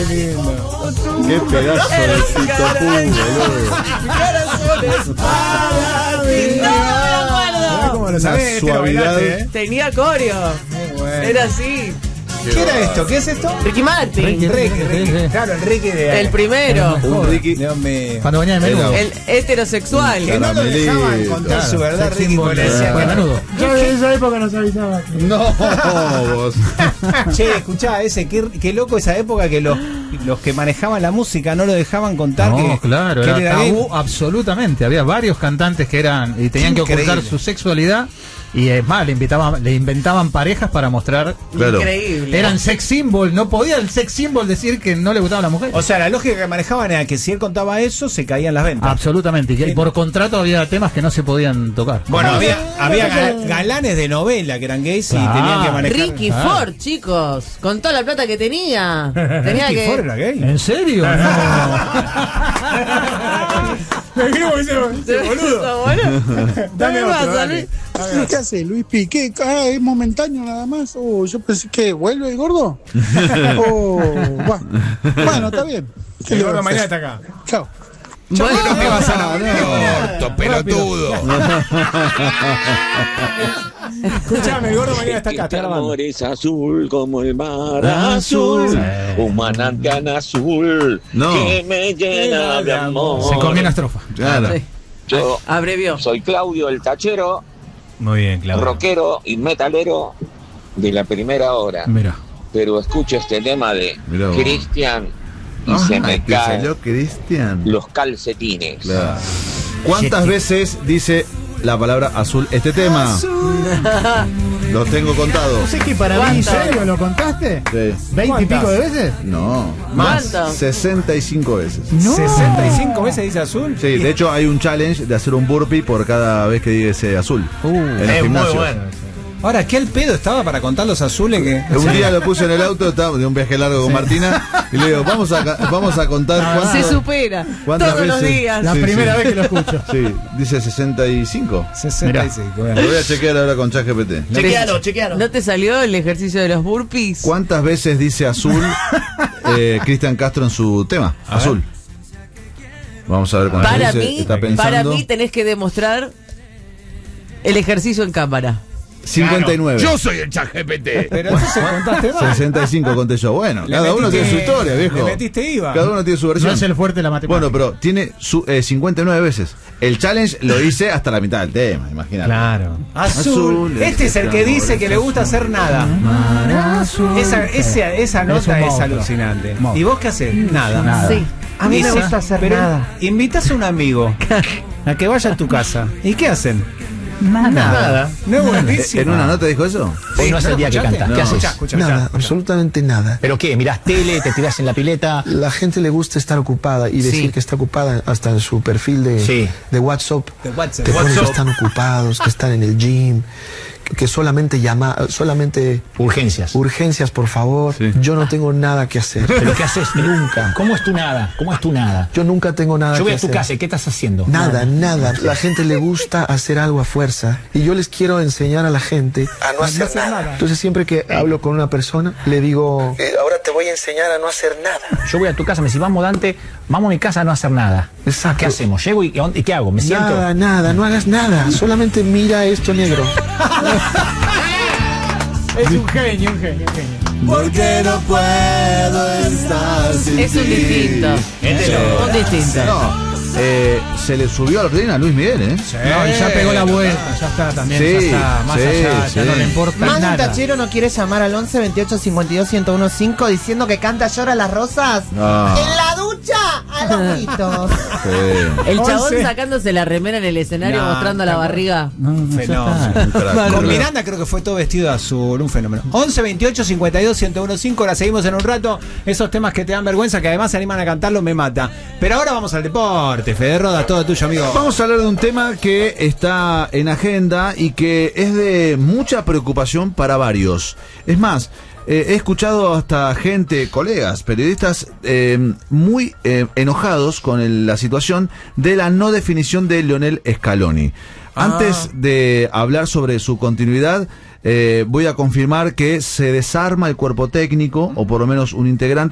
qué lindo. Qué pedazo de Tito No, como lo sabés, suavidad. Tenía coreo. Bueno. Era así. ¿Qué era esto? ¿Qué es esto? Ricky Martin. Ricky. Claro, el Ricky de... El primero. Un Ricky. Dios mío. Cuando venía de menudo. El heterosexual. Que no lo dejaban contar su verdad, sex Ricky, symbol porque de decía que menudo. Yo en esa época nos avisaba. No, vos. Che, escuchá, qué loco esa época que los que manejaban la música no lo dejaban contar. No, que, claro, que era él era gay. tabú absolutamente. Había varios cantantes que eran y tenían que ocultar Increíble. su sexualidad. Y es más, le inventaban parejas para mostrar. Claro. Increíble. Eran sex symbol. No podía el sex symbol decir que no le gustaba a la mujer. O sea, la lógica que manejaban era que si él contaba eso, se caían las ventas. Absolutamente. Y por contrato había temas que no se podían tocar. Bueno, había galanes de novela que eran gays y Claro. tenían que manejar. Ricky Ford, chicos. Con toda la plata que tenía. Tenía Ricky que. Ford era gay. ¿En serio? No. Boludo. Dame otro, pasa, dale. Luis? ¿Qué hace Luis Pi? ¿Qué? Ah, es momentáneo nada más. Oh, yo pensé que vuelve el gordo. Oh, bueno, está bien. ¿Qué El le gordo vas a mañana hacer? está acá. Chao. Bueno, ¿Qué vas a Orto, pelotudo. Escuchame, el gordo mañana está acá, está Este grabando. amor es azul como el mar azul, un manantial azul No. que me llena de amor. Se comió una estrofa. Claro. sí. Yo Abrevió. soy Claudio el Tachero, Muy bien, Claudio. rockero y metalero de la primera hora. Mira. Pero escucho este tema de Mirá vos. Cristian y se me Ay, que caen salió Cristian. los calcetines. Claro. ¿Cuántas veces dice la palabra azul este tema? Los tengo contados. No sé que para mí, ¿en serio lo contaste? Sí. ¿20 y pico de veces? No, más. ¿Cuánto? 65 veces. No. 65 veces dice azul. Sí, de hecho hay un challenge de hacer un burpee por cada vez que dice azul. En el gimnasio. Ahora, ¿qué al pedo estaba para contar los azules que... Un día lo puse en el auto, estaba de un viaje largo con Martina, y le digo, vamos a contar cuánto. Se supera. ¿Cuántas Todos los veces? días. La Sí, primera sí. vez que lo escucho. Sí, dice 65. 65. Lo voy a chequear ahora con ChatGPT. Chequealo. ¿No te salió el ejercicio de los burpees? ¿Cuántas veces dice azul Cristian Castro en su tema? Azul. Vamos a ver cuando Para dice, mí, está pensando. para mí tenés que demostrar el ejercicio en cámara. 59. Yo soy el ChatGPT. Pero entonces contaste mal. 65 conté yo. Bueno, Le cada uno metiste- tiene su historia, viejo. le metiste IVA. Cada uno tiene su No versión. es el fuerte de la matemática. Bueno, pero tiene 59 veces. El challenge lo hice hasta la mitad del tema, imagínate. Claro. Azul. Azul, Este es el que dice que le gusta hacer nada. Esa nota es monstruo. alucinante. Monstruo. ¿Y vos qué haces? Nada. Sí. A mí me Dice, gusta hacer pero nada. Invitas a un amigo a que vaya a tu casa. ¿Y qué hacen? Nada. ¿No es buenísimo? ¿En una nota dijo eso? Hoy no es el día que ¿Escuchaste? canta. No. ¿Qué haces? Escuchá, Nada, escuchá. absolutamente nada. ¿Pero qué? ¿Mirás tele? ¿Te tirás en la pileta? La gente le gusta estar ocupada y decir Sí. que está ocupada hasta en su perfil Sí. de WhatsApp. De WhatsApp. Te ponen que WhatsApp. están ocupados, que están en el gym, que solamente urgencias, por favor. Sí. Yo no tengo nada que hacer. ¿Pero qué haces? Nunca. ¿Cómo es tu nada? ¿Cómo es tu nada? Yo nunca tengo nada Yo voy que a tu hacer. casa, ¿y qué estás haciendo? Nada. La gente le gusta hacer algo a fuerza y yo les quiero enseñar a la gente a no hacer nada. Entonces siempre que hablo con una persona le digo, ahora te voy a enseñar a no hacer nada. Yo voy a tu casa, me decís, vamos Dante, vamos a mi casa a no hacer nada. Exacto. ¿Qué hacemos? ¿Llego y qué hago? ¿Me siento? Nada, no hagas nada. Solamente mira esto negro. Es un genio. Porque no puedo estar sin Es un ti. distinto. Un distinto. No, se le subió al ring a Luis Miguel, ¿eh? No, y ya pegó la vuelta, ya está también, Sí, ya está más sí, allá, ya sí. no le importa Manu nada. Tachero no quiere llamar al 11 28 52 1015 diciendo que canta Llora las Rosas No. en la ducha a los gritos. Sí. El chabón 11. sacándose la remera en el escenario No, mostrando la barriga. Fenómeno. Con Miranda creo que fue todo vestido de azul, un fenómeno. 11 28 52 1015, ahora seguimos en un rato. Esos temas que te dan vergüenza, que además se animan a cantarlo, me mata. Pero ahora vamos al deporte. Fede Rodas, todo tuyo, amigo. Vamos a hablar de un tema que está en agenda y que es de mucha preocupación para varios. Es más, he escuchado hasta gente, colegas, periodistas, muy enojados con la situación de la no definición de Lionel Scaloni. Antes de hablar sobre su continuidad, voy a confirmar que se desarma el cuerpo técnico, o por lo menos un integrante.